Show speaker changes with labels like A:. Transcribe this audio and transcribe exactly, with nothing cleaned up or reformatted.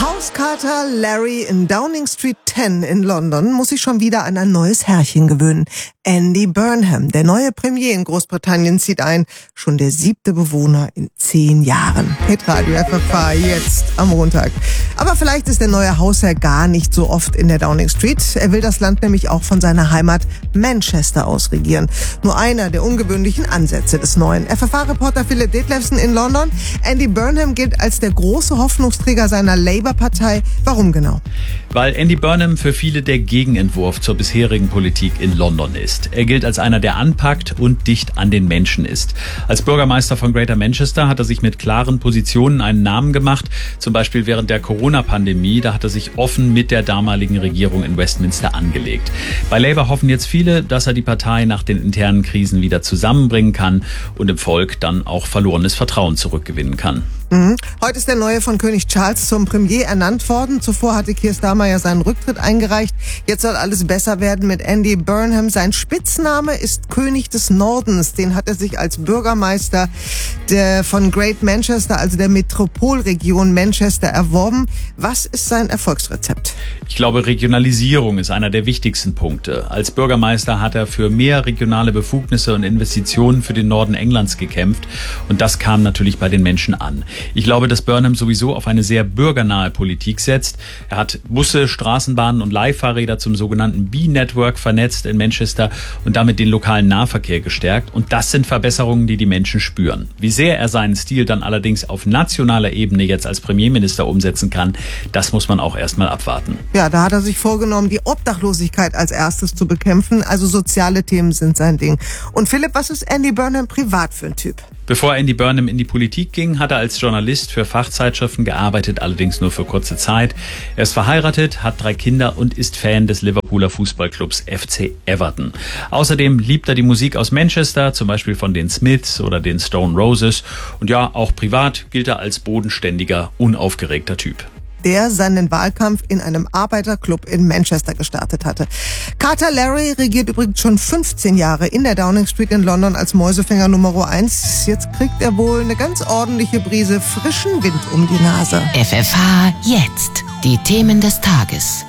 A: Hauskater Larry in Downing Street zehn in London muss sich schon wieder an ein neues Herrchen gewöhnen. Andy Burnham, der neue Premier in Großbritannien, zieht ein. Schon der siebte Bewohner in zehn Jahren. Hitradio F F H jetzt am Montag. Aber vielleicht ist der neue Hausherr gar nicht so oft in der Downing Street. Er will das Land nämlich auch von seiner Heimat Manchester aus regieren. Nur einer der ungewöhnlichen Ansätze des neuen. F F H-Reporter Philipp Detlefsen in London. Andy Burnham gilt als der große Hoffnungsträger seiner Labour-Partei. Warum genau?
B: Weil Andy Burnham für viele der Gegenentwurf zur bisherigen Politik in London ist. Er gilt als einer, der anpackt und dicht an den Menschen ist. Als Bürgermeister von Greater Manchester hat er sich mit klaren Positionen einen Namen gemacht. Zum Beispiel während der Corona-Pandemie, da hat er sich offen mit der damaligen Regierung in Westminster angelegt. Bei Labour hoffen jetzt viele, dass er die Partei nach den internen Krisen wieder zusammenbringen kann und im Volk dann auch verlorenes Vertrauen zurückgewinnen kann.
A: Mhm. Heute ist der neue von König Charles zum Premier ernannt worden. Zuvor hatte Keir Starmer ja seinen Rücktritt eingereicht. Jetzt soll alles besser werden mit Andy Burnham. Sein Spitzname ist König des Nordens. Den hat er sich als Bürgermeister der von Great Manchester, also der Metropolregion Manchester, erworben. Was ist sein Erfolgsrezept?
B: Ich glaube, Regionalisierung ist einer der wichtigsten Punkte. Als Bürgermeister hat er für mehr regionale Befugnisse und Investitionen für den Norden Englands gekämpft. Und das kam natürlich bei den Menschen an. Ich glaube, dass Burnham sowieso auf eine sehr bürgernahe Politik setzt. Er hat Busse, Straßenbahnen und Leihfahrräder zum sogenannten B-Network vernetzt in Manchester und damit den lokalen Nahverkehr gestärkt. Und das sind Verbesserungen, die die Menschen spüren. Wie sehr er seinen Stil dann allerdings auf nationaler Ebene jetzt als Premierminister umsetzen kann, das muss man auch erstmal abwarten.
A: Ja, da hat er sich vorgenommen, die Obdachlosigkeit als erstes zu bekämpfen. Also soziale Themen sind sein Ding. Und Philipp, was ist Andy Burnham privat für ein Typ?
B: Bevor Andy Burnham in die Politik ging, hat er als Journalist für Fachzeitschriften gearbeitet, allerdings nur für kurze Zeit. Er ist verheiratet, hat drei Kinder und ist Fan des Liverpooler Fußballclubs F C Everton. Außerdem liebt er die Musik aus Manchester, zum Beispiel von den Smiths oder den Stone Roses. Und ja, auch privat gilt er als bodenständiger, unaufgeregter Typ,
A: der seinen Wahlkampf in einem Arbeiterclub in Manchester gestartet hatte. Kater Larry regiert übrigens schon fünfzehn Jahre in der Downing Street in London als Mäusefänger Nummer eins. Jetzt kriegt er wohl eine ganz ordentliche Brise frischen Wind um die Nase.
C: F F H jetzt. Die Themen des Tages.